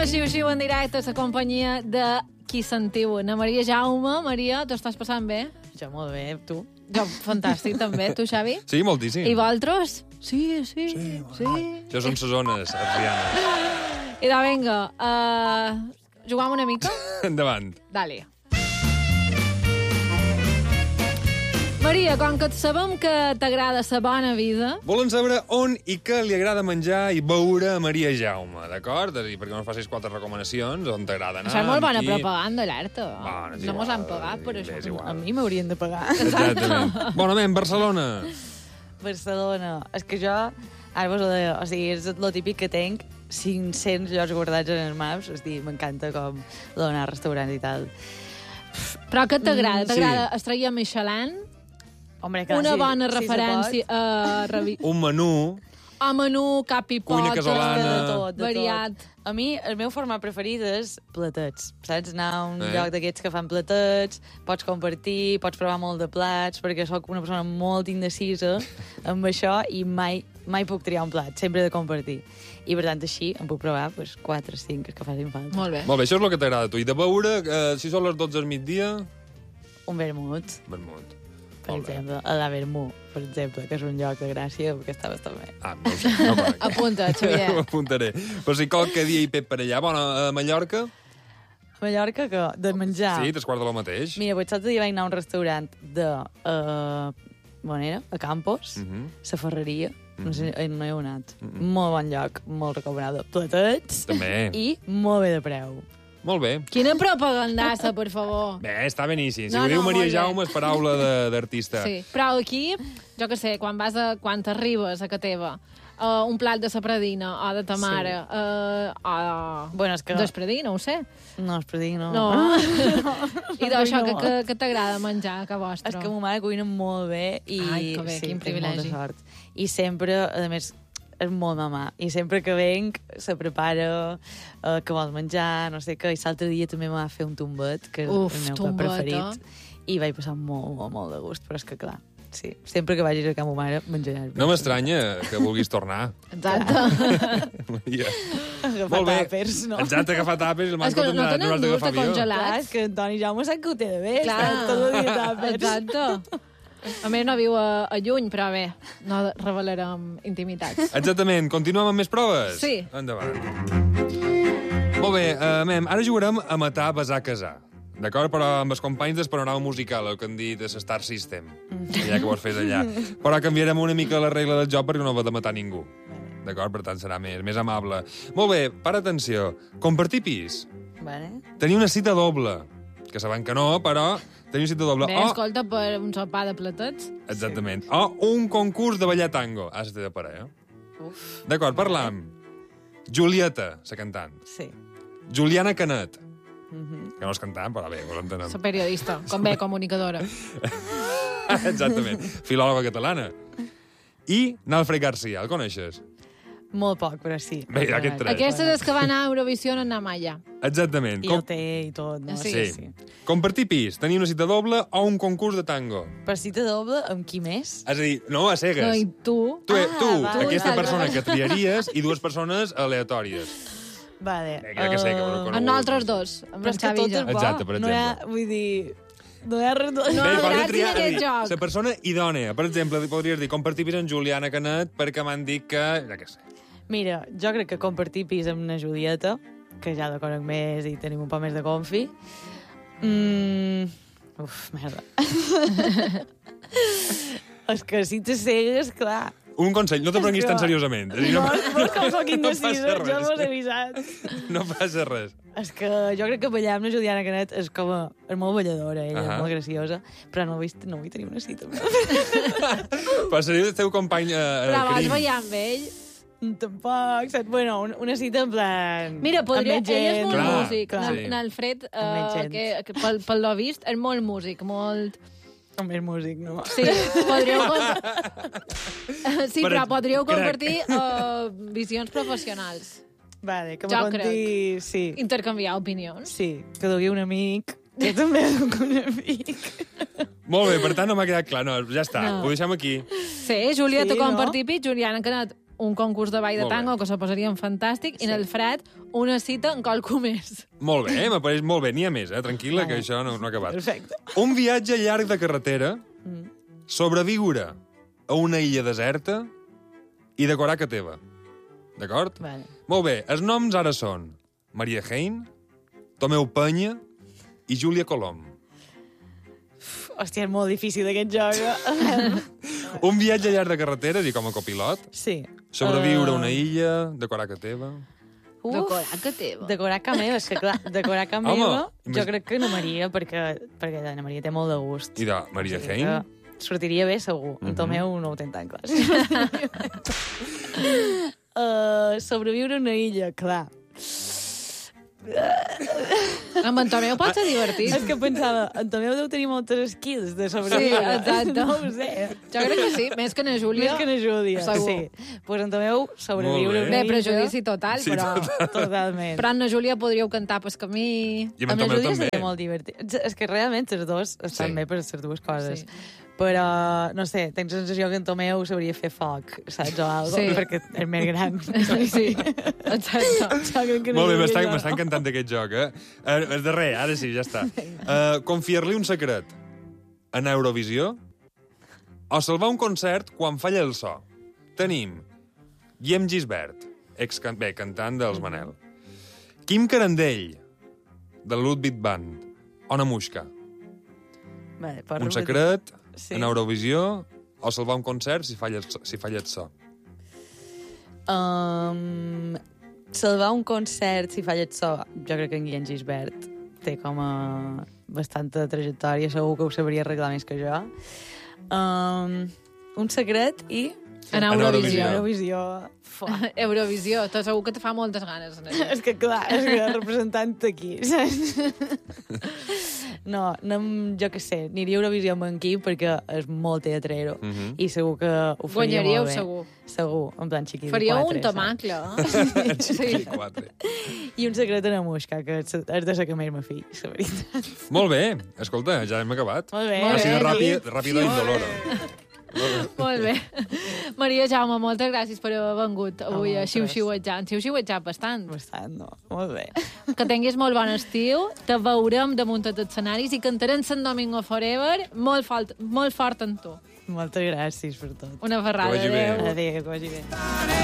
Xiu-Xiu en directe a la companyia de qui sentiu. Na Maria Jaume. Maria, t'ho estàs passant bé? Jo molt bé, tu? Jo, fantàstic, també. Tu, Xavi? Sí, moltíssim. I vosaltres? Sí. Això són ses zones arsianes. I vinga, juguem una mica? Endavant. Dale. Maria, com que sabem que t'agrada la bona vida... Volen saber on i què li agrada menjar i beure a Maria Jaume, d'acord? Perquè no facis 4 recomanacions, on t'agrada anar... Això és molt bona qui... propaganda, alerta. Bueno, és no igual, mos han pagat per això. és igual. A mi m'haurien de pagar. Exactament. Bon, anem, Barcelona. Barcelona. És que jo, ara vos ho deia, o sigui, és el típic que tenc 500 llocs guardats en els maps, o sigui, m'encanta com donar a restaurants i tal. Però què t'agrada? Sí. T'agrada estrella Michelin? Hombre, clar, Una sí, bona sí, referència Un menú. a menú, cap i Cuina pota, casolana. de tot. variat. A mi, el meu format preferit és platets, saps? Anar a un Eh. lloc d'aquests que fan platets, pots compartir, pots provar molt de plats, perquè sóc una persona molt indecisa amb això i mai puc triar un plat, sempre he de compartir. I, per tant, així em puc provar 4 o 5 que facin falta. Molt bé. Molt bé, això és el que t'agrada a tu. I de beure, si són les 12 al migdia... Un vermut, Vermut. per Molt bé. exemple, a la Vermut, per exemple, que és un lloc de Gràcia, que està bastant bé. Ah, no ho sé, no conec. Apunta, Ho Xavier. apuntaré. Però si qualque dia hi pep per allà. Bueno, a Mallorca... A Mallorca, que de menjar... Sí, 3 quarts de lo mateix. Mira, pues l'altre dia vaig anar a un restaurant de... on era? A Campos, la Ferreria. No sé, no hi heu anat. Molt bon lloc, molt recomanable. Platets També. i molt bé de preu. Molt bé. Quina propagandassa, per favor. Bé, està beníssim. Si No, ho diu no, Maria molt bé. Jaume és paraula d'artista. Sí, però aquí, jo què sé, quan t'arribes a ca teva, un plat de sapradina o de ta mare, o Bueno, és que... d'espradina, no ho sé. No, es dir, no. No. I d'això, que t'agrada menjar a ca vostra? És que ma mare cuina molt bé i... Ai, que bé, sí, quin tinc privilegi. molta sort. I sempre, a més, és molt mamà. I sempre que venc, se prepara que vol menjar, no sé què. I l'altre dia també m'ha fet un tombet, que és Uf, el meu plat tombet, preferit. I vaig passar molt de gust. Però és que, clar, sí, sempre que vagis a casa mare, menjaràs. No m'estranya que vulguis tornar. Exacte. Maria. Agafar Molt bé. tàpers, no? Exacte, agafar tàpers. El És que no tenen gust de congelar. Clar, és que Antoni Jaume sap que ho té de bé. Clar, Està tot el dia tàpers. exacte. A més, no viu a lluny, però bé, no revelarem intimitats. Exactament. Continuem amb més proves? Sí. Endavant. Molt bé, mem, ara jugarem a matar, besar, casar. D'acord? Però amb els companys del panorama musical, el que han dit de Star System, ja que ho has fet allà. Però canviarem una mica la regla del joc perquè no va de matar ningú. D'acord? Per tant, serà més amable. Molt bé, para atenció. Compartir pis. Vale. Tenir una cita doble. Que saben que no, però tenir una cita doble. Bé, escolta, per un sopar de platets. Exactament. Sí. O un concurs de ballar tango. Has de parar, Uf. D'acord, parlam. Julieta, la cantant. Sí. Juliana Canet. Que no és cantant, però bé, ho entenem. La periodista, com bé, comunicadora. Exactament. Filòloga catalana. I Nalfred García, el coneixes? Molt poc, però sí. Bé, aquest tres. Aquestes és que van a Eurovisió en Amaya. Exactament. I el té i tot, no? Sí. Compartir pis, tenir una cita doble o un concurs de tango. Per cita doble, amb qui més? És a dir, no a cegues. No, i tu? Tu, va. aquesta Tu, persona Sandra. que triaries i 2 persones aleatòries. Vale. Crec que sé que ho conegut. Amb nosaltres dos, amb Però en és que Xavi tot i jo. és bo. Exacte, per No hi ha, exemple. vull dir... No hi ha res... No, Bé, gràcies pots triar, a aquest és dir, joc. la persona idònea. Per exemple, podries dir compartir pis amb Juliana Canet perquè m'han dit que... Ja que sé. Mira, jo crec que compartir pis amb una Julieta, que ja la conec més i tenim un poc més de confi... Uf, merda. És que si te cegues, clar... Un consell, no t'ho prenguis tan seriosament. És a dir, No, però com soc no indecisa, passa jo res. mos he avisat. No passa res. És que jo crec que ballar amb la Juliana Canet és com és molt balladora, ella, és molt graciosa, però no vull tenir una cita. Però seria el teu company Però vols crim. ballar amb ell? Tampoc, saps? Bueno, una cita en plan... Mira, podria... amb més Ell és molt gent. Clar, músic. clar. Sí. Alfred, Amb més gent. que pel l'ho vist, és molt músic, molt... Amb més músic, no? Sí, podríeu... Sí, Per- però podríeu crec. compartir visions professionals. Vale, que Jo me conti... Sí, Intercanviar opinions. sí, que dugui un amic. Jo també duc un amic. Molt bé, per tant no m'ha quedat clar. No, ja està, No. ho deixem aquí. Sí, Julieta Sí, compartir pis, Juliana Canet un concurs de ball de Molt bé. tango que se posarien fantàstic, i en el fred una cita en qualcú més. Molt bé, m'apareix molt bé. N'hi ha més, tranquil·la, que això no ha acabat. Perfecte. Un viatge llarg de carretera, sobreviure a una illa deserta i decorar que teva. D'acord? Vale. Molt bé, els noms ara són Maria Hein, Tomeu Penya i Júlia Colom. Hòstia, és molt difícil aquest joc. Un viatge llarg de carretera, dic com a copilot, Sí. sobreviure a una illa, decorar que teva... Decorar que teva. Decorar que meva, és que clar, decorar que Home, meva, jo imagina- crec que no Maria, perquè Anna Maria té molt de gust. I de Maria Hein? Que sortiria bé, segur. En Tomeu no ho tenc tan clar. Sobreviure a una illa, clar. Amb en Tomeu pot ser divertit. És que pensava, en Tomeu deu tenir moltes skills de Sí, sobreviure. exacte. No ho sé. Jo crec que sí, més que na Júlia. Més que na Júlia, Segur. sí. Pues en Tomeu sobreviure a Molt una Bé, illa... prejudici total, Sí, però... Totalment. Però en na Júlia podríeu cantar pel camí... I amb en Amb la Tomeu Júlia també. seria molt divertit. És que realment els dos estan Sí. bé per les dues coses. Sí. Però, no sé, tens la sensació que en Tomeu sabria fer foc, saps, o algo, Sí. perquè és més gran. Sí, exacte. Molt bé, m'està encantant aquest joc, eh? El darrer, ara sí, ja està. Confiar-li un secret en Eurovisió o salvar un concert quan falla el so. Tenim Guillem Gisbert, cantant dels Manel. Quim Carandell, de Ludwig Band. Ona Muixca. Vale, Un secret Sí. en Eurovisió o salvar un concert si falla el so. Salvar un concert si falla el so. Jo crec que en Guillem Gisbert té com a bastanta trajectòria, segur que ho sabria arreglar més que jo. Un secret i... En En Eurovisió. Eurovisió. Fuà. Eurovisió, tot segur que te fa moltes ganes. És que clar, és que representant aquí, saps? No, jo què sé, aniria a Eurovisió amb en Quim perquè és molt teatrero i segur que ho faria Guanyaríeu, molt bé. segur. Segur, en plan xiqui de Faríeu 4. un tamacle, eh? Sí. 4. I un secret en la Muixca, que és de la que més me fill, la veritat. Molt bé, escolta, ja hem acabat. Molt bé. Ha sido bé, ràpid i indoloro. Molt bé. Maria Jaume, moltes gràcies per haver vengut avui a vosaltres. xiu-xiuetjant. Xiu-xiuetjant bastant. Bastant, no. Molt bé. Que tinguis molt bon estiu, te veurem damunt dels escenaris i cantarem Sant Domingo Forever molt fort en tu. Moltes gràcies per tot. Una ferrada. Que vagi bé. Adéu. Adéu, que vagi bé.